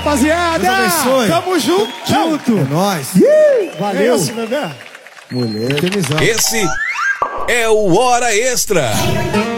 rapaziada. Deus abençoe. Tamo junto. É nóis. Valeu. É isso, bebê. Mulher. Esse é o Hora Extra.